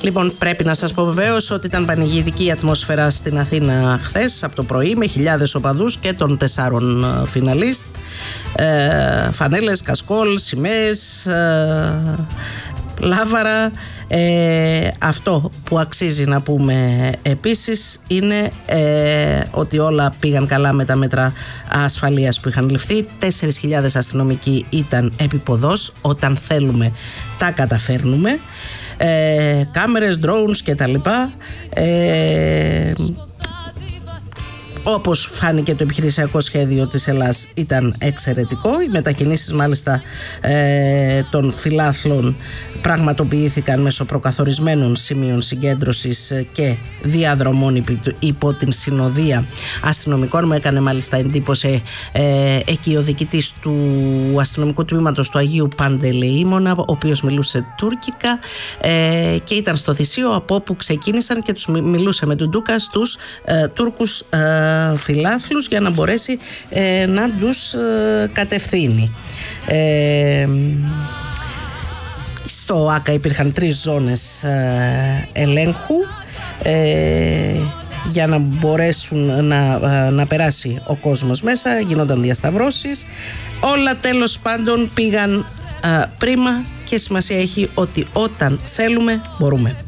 Λοιπόν, πρέπει να σας πω βεβαίως ότι ήταν πανηγυρική η ατμόσφαιρα στην Αθήνα χθες από το πρωί, με χιλιάδες οπαδούς και των 4 φιναλίστ. Φανέλες, κασκόλ, σημαίες, λάβαρα. Αυτό που αξίζει να πούμε επίσης είναι ότι όλα πήγαν καλά με τα μέτρα ασφαλείας που είχαν ληφθεί. 4.000 αστυνομικοί ήταν επίποδος. Όταν θέλουμε τα καταφέρνουμε. Κάμερες, drones και τα λοιπά. Όπως φάνηκε το επιχειρησιακό σχέδιο της Ελλάς, ήταν εξαιρετικό. Οι μετακινήσεις μάλιστα των φιλάθλων πραγματοποιήθηκαν μέσω προκαθορισμένων σημείων συγκέντρωσης και διαδρομών υπό την συνοδεία αστυνομικών. Μου έκανε μάλιστα εντύπωση εκεί ο διοικητής του αστυνομικού τμήματος του Αγίου Παντελεήμωνα, ο οποίος μιλούσε τουρκικά και ήταν στο Θησίο, από όπου ξεκίνησαν, και τους μιλούσε με τον Ντούκα στους Τούρκους φιλάθλους για να μπορέσει να τους κατευθύνει. Στο ΆΚΑ υπήρχαν 3 ζώνες ελέγχου για να μπορέσουν να περάσει ο κόσμος μέσα. Γινόταν διασταυρώσεις. Όλα τέλος πάντων πήγαν πρίμα και σημασία έχει ότι όταν θέλουμε μπορούμε.